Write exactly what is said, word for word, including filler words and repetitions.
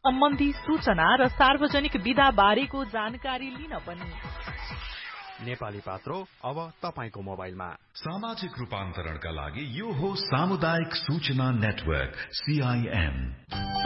सम्बन्धी सूचना र सार्वजनिक विधा बारेको जानकारी लिन पनि। नेपाली पात्रो अब तपाईको मोबाइलमा। सामाजिक रूपान्तरणका लागि यो हो सामुदायिक सूचना नेटवर्क सीआईएन।